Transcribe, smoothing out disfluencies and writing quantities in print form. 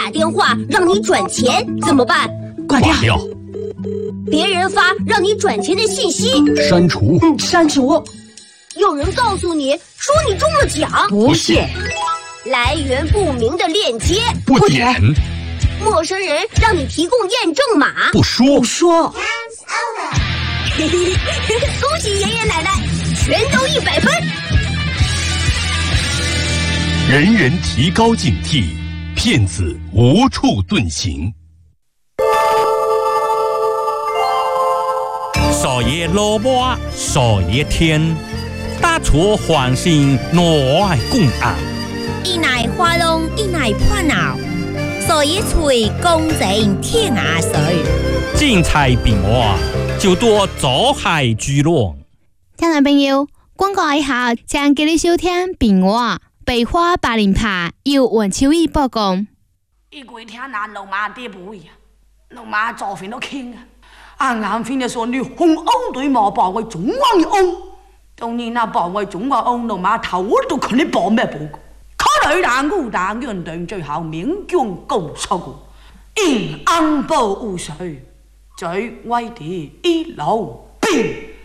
打电话让你转钱怎么办？ 挂掉。 别人发让你转钱的信息， 删除。 删除。 有人告诉你说你中了奖， 不信。 来源不明的链接， 不点。 陌生人让你提供验证码， 不说。 恭喜爷爷奶奶，全都100分。 人人提高警惕，骗子无处遁形。 少爷萝卜少爷天，大厨欢心挪爱共啊！ 一奶花龙一奶破脑，少爷嘴公正天涯水。 精彩饼哇，就多走海居落。 听众朋友，广告以後請記你收聽變話白花80拍由黃秋怡播講。 一鬼聽那老媽爹不會啊，老媽早瞓到傾啊，啱啱瞓就說你紅歐對馬保衛中華嘅歐，當然那保衛中華歐老媽頭都佢哋保咩保個，考慮難估難原對最後勉強告錯個，因安保無水，最威啲一路變。